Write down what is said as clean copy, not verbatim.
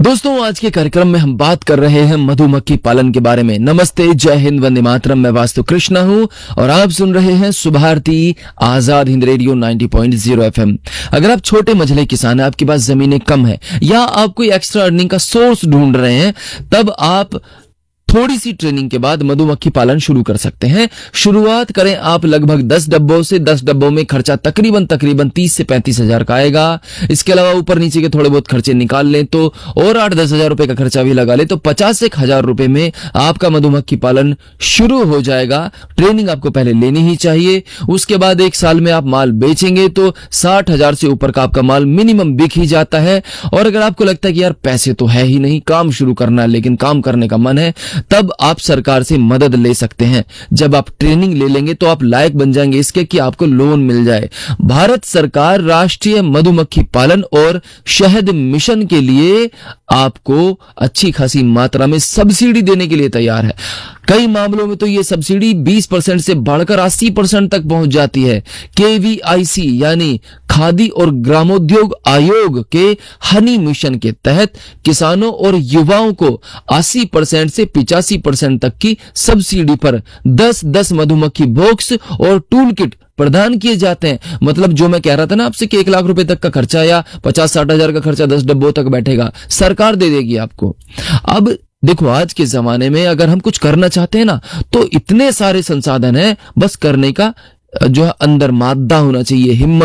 दोस्तों, आज के कार्यक्रम में हम बात कर रहे हैं मधुमक्खी पालन के बारे में। नमस्ते, जय हिंद, वंदे मातरम। मैं वास्तु कृष्णा हूं और आप सुन रहे हैं सुभारती आजाद हिंद रेडियो 90.0 FM। अगर आप छोटे मझले किसान हैं, आपके पास जमीनें कम है या आप कोई एक्स्ट्रा अर्निंग का सोर्स ढूंढ रहे हैं, तब आप थोड़ी सी ट्रेनिंग के बाद मधुमक्खी पालन शुरू कर सकते हैं। शुरुआत करें आप लगभग 10 डब्बों से। 10 डब्बों में खर्चा तकरीबन 30 से 35 हजार का आएगा। इसके अलावा ऊपर नीचे के थोड़े बहुत खर्चे निकाल लें तो और 8-10 हजार रुपए का खर्चा भी लगा ले तो 50 से 1000 रुपए में आपका मधुमक्खी पालन शुरू हो जाएगा। ट्रेनिंग आपको पहले लेनी ही चाहिए। उसके बाद 1 साल में आप माल बेचेंगे तो 60 हजार से ऊपर का आपका माल मिनिमम बिक ही जाता है। और अगर आपको लगता है कि यार पैसे तो है ही नहीं, काम शुरू करना है लेकिन काम करने का मन है, तब आप सरकार से मदद ले सकते हैं। जब आप ट्रेनिंग ले लेंगे तो आप लायक बन जाएंगे इसके कि आपको लोन मिल जाए। भारत सरकार राष्ट्रीय मधुमक्खी पालन और शहद मिशन के लिए आपको अच्छी खासी मात्रा में सब्सिडी देने के लिए तैयार है। कई मामलों में तो ये सब्सिडी 20% से बढ़कर 80% तक पहुंच जाती है। KVIC यानी खादी और ग्रामोद्योग आयोग के हनी मिशन के तहत किसानों और युवाओं को 80% से 85% तक की सब्सिडी पर 10-10 मधुमक्खी बॉक्स और टूल किट प्रदान किए जाते हैं। मतलब जो मैं कह रहा था ना आपसे कि 1 लाख रुपए तक का खर्चा या 50-60 हजार का खर्चा 10 डब्बों तक बैठेगा, सरकार दे देगी आपको। अब देखो, आज के जमाने में अगर हम कुछ करना चाहते हैं ना, तो इतने सारे संसाधन हैं, बस करने का जो है अंदर मादा होना चाहिए, हिम्मत